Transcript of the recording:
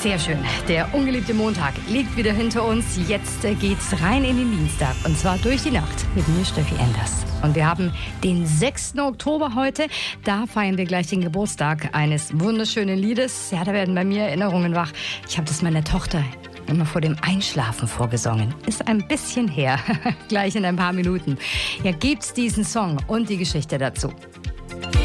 Sehr schön. Der ungeliebte Montag liegt wieder hinter uns. Jetzt geht's rein in den Dienstag. Und zwar durch die Nacht mit mir, Steffi Enders. Und wir haben den 6. Oktober heute. Da feiern wir gleich den Geburtstag eines wunderschönen Liedes. Ja, da werden bei mir Erinnerungen wach. Ich habe das meiner Tochter immer vor dem Einschlafen vorgesungen. Ist ein bisschen her. Gleich in ein paar Minuten. Ja, gibt's diesen Song und die Geschichte dazu.